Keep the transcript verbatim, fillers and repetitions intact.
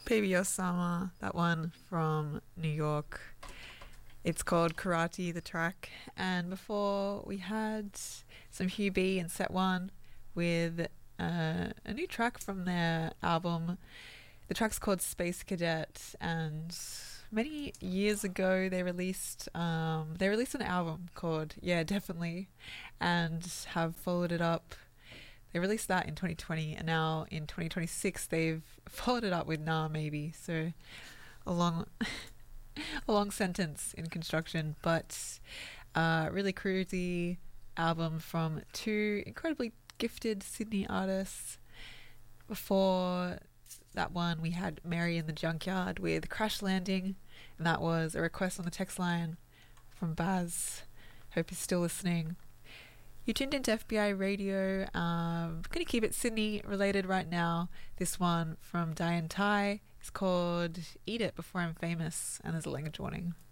Baby Osama, that one from New York. It's called Karate, the track. And before we had some Hugh B and Set One with uh, a new track from their album. The track's called Space Cadet, and many years ago they released um, they released an album called Yeah Definitely, and have followed it up. They released that in twenty twenty, and now in twenty twenty-six they've followed it up with Nah Maybe. So a long a long sentence in construction, but uh, really cruisy album from two incredibly gifted Sydney artists. Before that one we had Mary in the Junkyard with Crash Landing, and that was a request on the text line from Baz. Hope you're still listening. You tuned into F B I Radio. Um, I'm going to keep it Sydney related right now. This one from Diane Tai is called Eat It Before I'm Famous, and there's a language warning.